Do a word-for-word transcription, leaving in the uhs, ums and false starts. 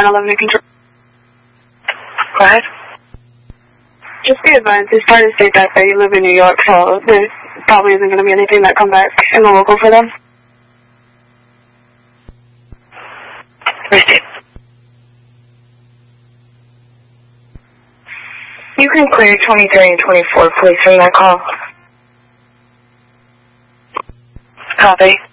nine eleven to control. Go ahead. Just be advised, it's part of the state that you live in New York, so there probably isn't going to be anything that come back in the local for them. Receive. You can clear twenty-three and twenty-four, please, from that call. Copy.